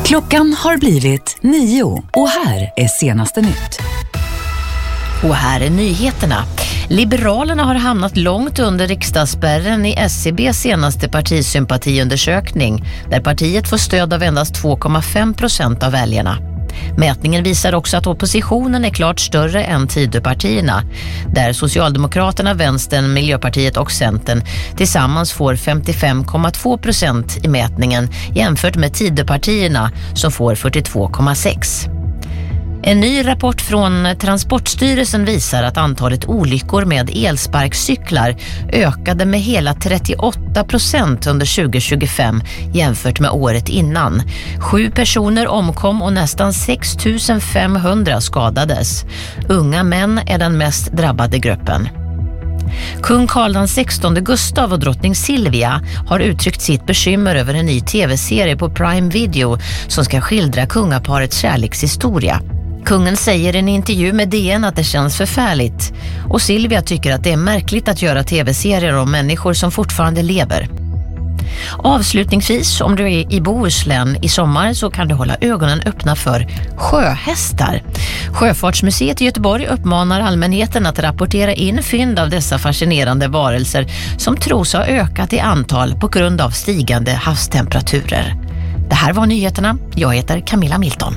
Klockan har blivit 9 och här är senaste nytt. Och här är nyheterna. Liberalerna har hamnat långt under riksdagsspärren i SCBs senaste partisympatiundersökning, där partiet får stöd av endast 2,5% av väljarna. Mätningen visar också att oppositionen är klart större än Tidöpartierna, där Socialdemokraterna, Vänstern, Miljöpartiet och Centern tillsammans får 55,2% i mätningen jämfört med Tidöpartierna som får 42,6%. En ny rapport från Transportstyrelsen visar att antalet olyckor med elsparkcyklar ökade med hela 38% under 2025 jämfört med året innan. 7 personer omkom och nästan 6 500 skadades. Unga män är den mest drabbade gruppen. Kung Carl XVI Gustav och drottning Silvia har uttryckt sitt bekymmer över en ny tv-serie på Prime Video som ska skildra kungaparets kärlekshistoria. Kungen säger i en intervju med DN att det känns förfärligt, och Silvia tycker att det är märkligt att göra tv-serier om människor som fortfarande lever. Avslutningsvis, om du är i Bohuslän i sommar så kan du hålla ögonen öppna för sjöhästar. Sjöfartsmuseet i Göteborg uppmanar allmänheten att rapportera in fynd av dessa fascinerande varelser som tros ha ökat i antal på grund av stigande havstemperaturer. Det här var nyheterna. Jag heter Camilla Milton.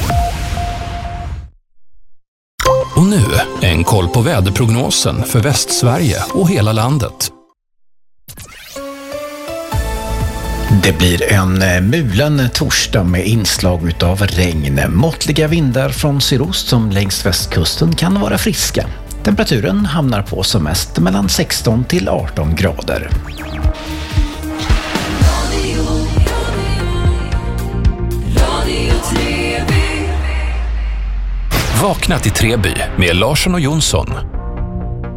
Och nu en koll på väderprognosen för Västsverige och hela landet. Det blir en mulen torsdag med inslag utav regn. Måttliga vindar från sydost som längs västkusten kan vara friska. Temperaturen hamnar på som mest mellan 16 till 18 grader. Vakna till Treby med Larsson och Jonsson.